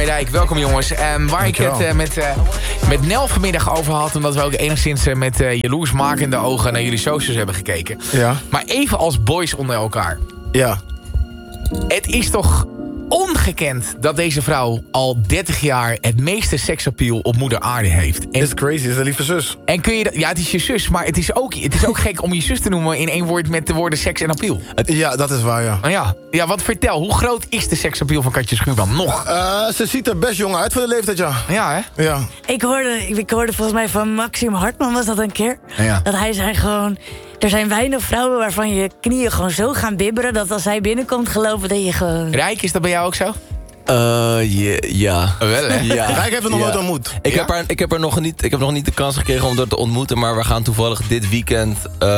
Roy Rijk. Welkom jongens. Waar ik het met Nel vanmiddag over had... omdat we ook enigszins met jaloersmakende ogen naar jullie socials hebben gekeken. Ja. Maar even als boys onder elkaar. Ja. Het is toch ongekend dat deze vrouw al 30 jaar het meeste seksappeal op moeder aarde heeft. Het is crazy, het is een lieve zus. En kun je dat, ja, het is je zus, maar het is ook gek om je zus te noemen in één woord met de woorden seks en appeal. Ja, dat is waar, ja. Nou ja, wat vertel, hoe groot is de seksappeal van Katja Schuurman nog? Ze ziet er best jong uit voor de leeftijd, ja. Ja, hè? Ja. Ik hoorde volgens mij van Maxime Hartman, was dat een keer? Ja. Dat hij zei gewoon... Er zijn weinig vrouwen waarvan je knieën gewoon zo gaan bibberen... dat als hij binnenkomt geloven dat je gewoon... Rijk, is dat bij jou ook zo? Ja. Wel, hè? Ja. Rijk heeft het nog nooit ontmoet. Ik heb nog niet de kans gekregen om dat te ontmoeten... maar we gaan toevallig dit weekend...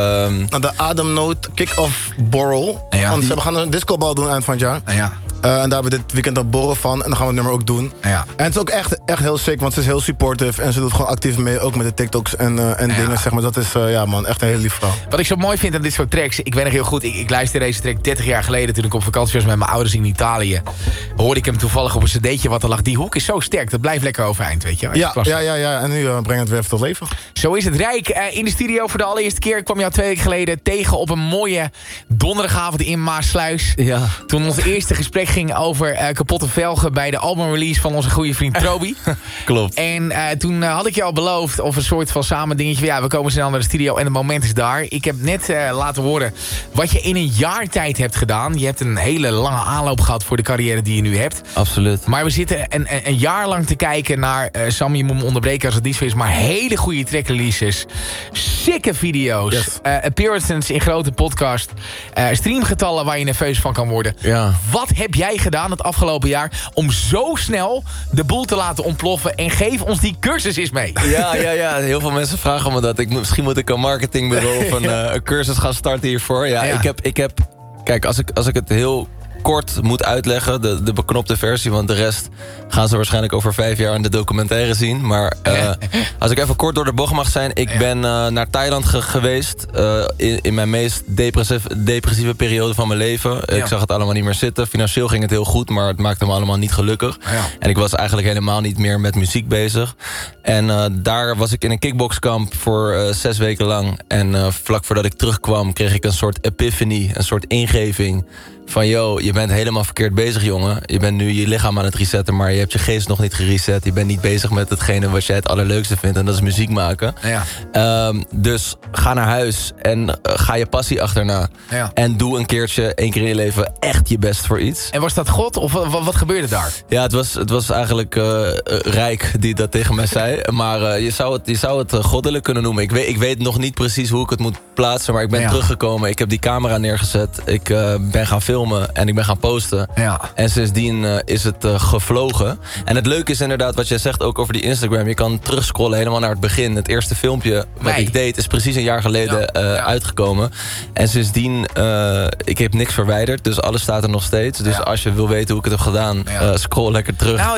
De Ademnood Kick-Off Borrel. Ja. Want we gaan een discobal doen eind van het jaar. Ja. En daar hebben we dit weekend een borrel van. En dan gaan we het nummer ook doen. Ja. En het is ook echt heel sick, want ze is heel supportive. En ze doet gewoon actief mee, ook met de TikToks en dingen, zeg maar. Dat is, echt een hele lieve vrouw. Wat ik zo mooi vind aan dit soort tracks... Ik weet nog heel goed, ik luisterde deze track 30 jaar geleden... toen ik op vakantie was met mijn ouders in Italië. Hoorde ik hem toevallig op een cd'tje wat er lag. Die hoek is zo sterk, dat blijft lekker overeind, weet je. Ja. En nu brengen we het weer even tot leven. Zo is het. Rijk, in de studio voor de allereerste keer... kwam jou 2 weken geleden tegen op een mooie donderdagavond in Maassluis. Ja. Toen ons eerste gesprek ging over kapotte velgen... bij de albumrelease van onze goede vriend Trobi. Klopt. En toen had ik je al beloofd, of een soort van samen dingetje... van, we komen snel naar de studio en het moment is daar. Ik heb net laten horen wat je in een jaar tijd hebt gedaan. Je hebt een hele lange aanloop gehad voor de carrière die je nu hebt. Absoluut. Maar we zitten een jaar lang te kijken naar... Sam, je moet me onderbreken als het niet zo is... maar hele goede trackreleases. Sikke video's. Yes. Appearances in grote podcast. Streamgetallen waar je nerveus van kan worden. Ja. Wat heb jij gedaan het afgelopen jaar... om zo snel de boel te laten ontploffen... en geef ons die cursus eens mee. Ja. Heel veel mensen vragen me dat. Misschien moet ik een marketingbureau of een cursus gaan starten hiervoor. Ja. Ik heb... Kijk, als ik het heel kort moet uitleggen, de beknopte versie... want de rest gaan ze waarschijnlijk over 5 jaar in de documentaire zien. Maar als ik even kort door de bocht mag zijn... Ik ben naar Thailand geweest in mijn meest depressieve periode van mijn leven. Ik zag het allemaal niet meer zitten. Financieel ging het heel goed, maar het maakte me allemaal niet gelukkig. Ja. En ik was eigenlijk helemaal niet meer met muziek bezig. En daar was ik in een kickboxkamp voor 6 weken lang. En vlak voordat ik terugkwam kreeg ik een soort epiphany, een soort ingeving... van, je bent helemaal verkeerd bezig, jongen. Je bent nu je lichaam aan het resetten... maar je hebt je geest nog niet gereset. Je bent niet bezig met hetgene wat jij het allerleukste vindt... en dat is muziek maken. Ja. Dus ga naar huis en ga je passie achterna. Ja. En doe een keertje, 1 keer in je leven... echt je best voor iets. En was dat God of wat gebeurde daar? Ja, het was eigenlijk Rijk die dat tegen mij zei. Maar je zou het goddelijk kunnen noemen. Ik weet nog niet precies hoe ik het moet plaatsen... maar ik ben teruggekomen. Ik heb die camera neergezet. Ik ben gaan filmen en ik ben gaan posten. Ja. En sindsdien is het gevlogen. En het leuke is inderdaad wat jij zegt ook over die Instagram. Je kan terugscrollen helemaal naar het begin. Het eerste filmpje wat ik deed is precies een jaar geleden uitgekomen. En sindsdien, ik heb niks verwijderd. Dus alles staat er nog steeds. Dus als je wil weten hoe ik het heb gedaan, scroll lekker terug. Nou,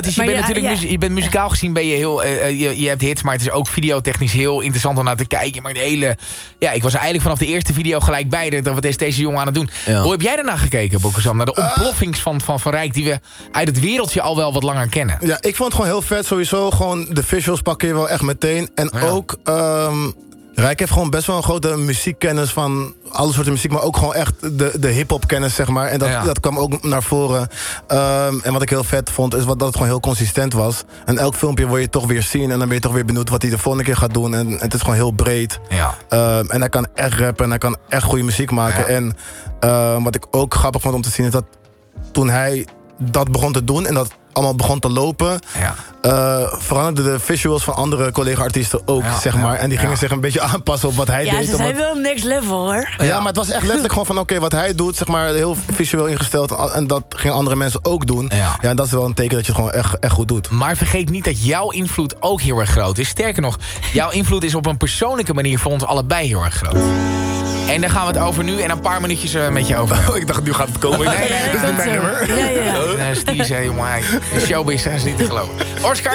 je bent muzikaal gezien ben je heel... je hebt hits, maar het is ook videotechnisch heel interessant om naar te kijken. Maar de hele... Ja, ik was eigenlijk vanaf de eerste video gelijk bij. Wat is deze jongen aan het doen? Ja. Hoe heb jij daarna gekeken? Naar de ontploffings van Rijk... die we uit het wereldje al wel wat langer kennen. Ja, ik vond het gewoon heel vet sowieso. Gewoon de visuals pakken je wel echt meteen. En ook... Rijk heeft gewoon best wel een grote muziekkennis van alle soorten muziek... maar ook gewoon echt de hiphop kennis, zeg maar. En dat kwam ook naar voren. En wat ik heel vet vond, is dat het gewoon heel consistent was. En elk filmpje wil je toch weer zien... en dan ben je toch weer benieuwd wat hij de volgende keer gaat doen. En het is gewoon heel breed. Ja. En hij kan echt rappen en hij kan echt goede muziek maken. Ja. En wat ik ook grappig vond om te zien... is dat toen hij dat begon te doen en dat allemaal begon te lopen... veranderden de visuals van andere collega-artiesten ook, zeg maar. En die gingen zich een beetje aanpassen op wat hij deed. Ja, ze zijn wel next level, hoor. Ja, maar het was echt letterlijk gewoon van... oké, wat hij doet, zeg maar, heel visueel ingesteld... en dat gingen andere mensen ook doen. Ja, en dat is wel een teken dat je het gewoon echt goed doet. Maar vergeet niet dat jouw invloed ook heel erg groot is. Sterker nog, jouw invloed is op een persoonlijke manier... voor ons allebei heel erg groot. En daar gaan we het over nu en een paar minuutjes met je over. Ik dacht, nu gaat het komen. Nee, dat is niet mijn nummer. Steve zei, jongen, de showbiz is niet te geloven. Oscar,